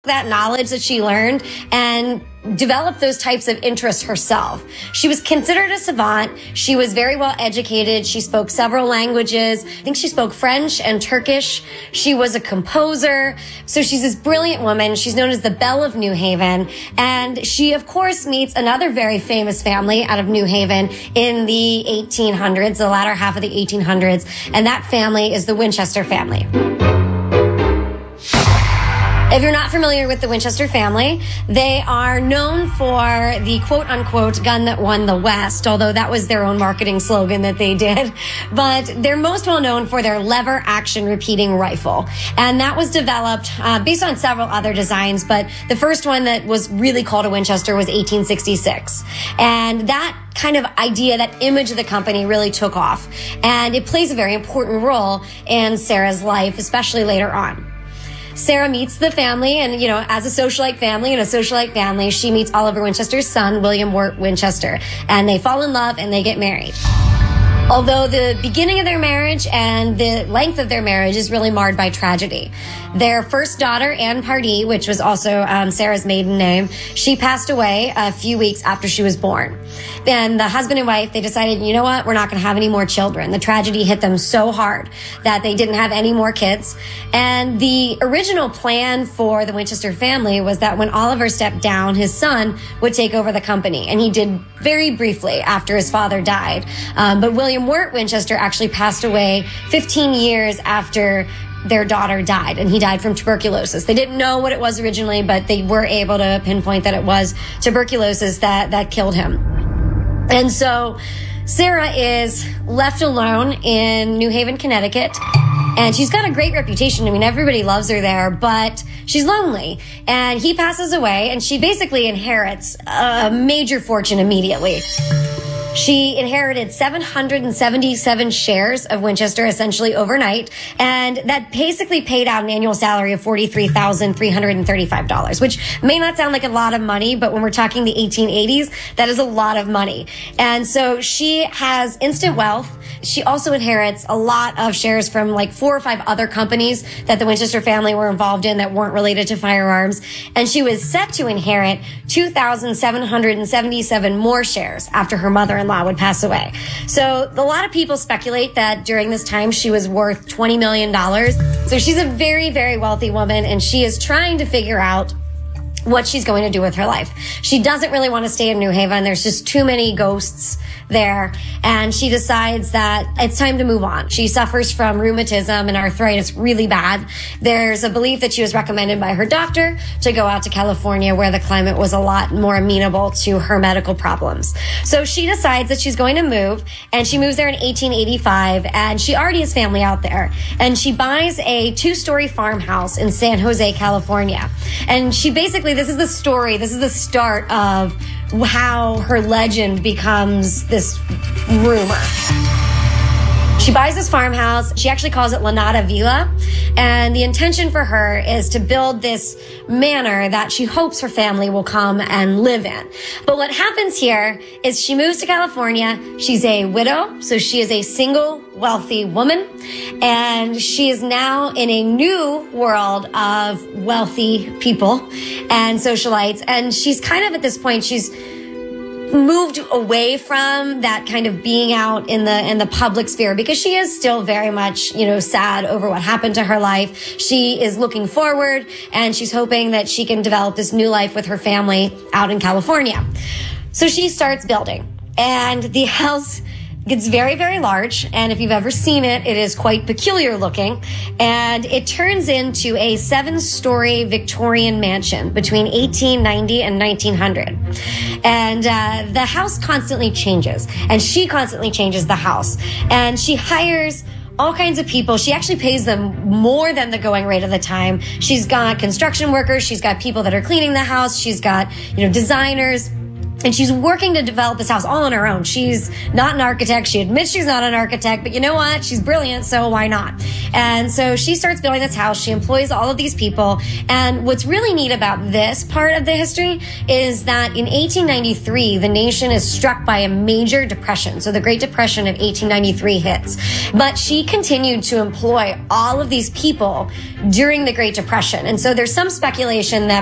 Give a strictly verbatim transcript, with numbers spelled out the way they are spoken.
that knowledge that she learned and developed those types of interests herself. She was considered a savant. She was very well educated. She spoke several languages. I think she spoke French and Turkish. She was a composer. So she's this brilliant woman. She's known as the Belle of New Haven. And she, of course, meets another very famous family out of New Haven in the eighteen hundreds, the latter half of the eighteen hundreds. And that family is the Winchester family. If you're not familiar with the Winchester family, they are known for the quote-unquote gun that won the West, although that was their own marketing slogan that they did. But they're most well known for their lever-action repeating rifle. And that was developed uh, based on several other designs, but the first one that was really called a Winchester was eighteen sixty-six. And that kind of idea, that image of the company really took off. And it plays a very important role in Sarah's life, especially later on. Sarah meets the family, and, you know, as a socialite family and a socialite family, she meets Oliver Winchester's son, William Wirt Winchester, and they fall in love and they get married. Although the beginning of their marriage and the length of their marriage is really marred by tragedy. Their first daughter, Anne Pardee, which was also um, Sarah's maiden name, she passed away a few weeks after she was born. Then the husband and wife, they decided, you know what, we're not going to have any more children. The tragedy hit them so hard that they didn't have any more kids. And the original plan for the Winchester family was that when Oliver stepped down, his son would take over the company. And he did very briefly after his father died. Um, but William Wirt Winchester actually passed away fifteen years after their daughter died, and he died from tuberculosis. They didn't know what it was originally, but they were able to pinpoint that it was tuberculosis that, that killed him. And so Sarah is left alone in New Haven, Connecticut, and she's got a great reputation. I mean, everybody loves her there, but she's lonely. And he passes away, and she basically inherits a major fortune immediately. She inherited seven hundred seventy-seven shares of Winchester essentially overnight, and that basically paid out an annual salary of forty-three thousand three hundred thirty-five dollars, which may not sound like a lot of money, but when we're talking the eighteen eighties, that is a lot of money. And so she has instant wealth. She also inherits a lot of shares from like four or five other companies that the Winchester family were involved in that weren't related to firearms. And she was set to inherit two thousand seven hundred seventy-seven more shares after her mother-in-law would pass away. So a lot of people speculate that during this time she was worth twenty million dollars. So she's a very, very wealthy woman, and she is trying to figure out what she's going to do with her life. She doesn't really want to stay in New Haven. There's just too many ghosts there. And she decides that it's time to move on. She suffers from rheumatism and arthritis really bad. There's a belief that she was recommended by her doctor to go out to California, where the climate was a lot more amenable to her medical problems. So she decides that she's going to move, and she moves there in eighteen eighty-five, and she already has family out there. And she buys a two-story farmhouse in San Jose, California. And she basically, this is the story, this is the start of how her legend becomes this rumor. She buys this farmhouse. She actually calls it Lanata Villa. And the intention for her is to build this manor that she hopes her family will come and live in. But what happens here is she moves to California. She's a widow, so she is a single, wealthy woman. And she is now in a new world of wealthy people and socialites. And she's kind of at this point, she's moved away from that kind of being out in the in the public sphere, because she is still very much, you know, sad over what happened to her life. She is looking forward, and she's hoping that she can develop this new life with her family out in California. So she starts building, and the house gets very, very large, and if you've ever seen it, it is quite peculiar looking, and it turns into a seven-story Victorian mansion between eighteen ninety and nineteen hundred. And uh, the house constantly changes, and she constantly changes the house, and she hires all kinds of people. She actually pays them more than the going rate of the time. She's got construction workers, she's got people that are cleaning the house, she's got, you know, designers. And she's working to develop this house all on her own. She's not an architect. She admits she's not an architect, but you know what? She's brilliant, so why not? And so she starts building this house. She employs all of these people. And what's really neat about this part of the history is that in eighteen ninety-three, the nation is struck by a major depression. So the Great Depression of eighteen ninety-three hits. But she continued to employ all of these people during the Great Depression. And so there's some speculation that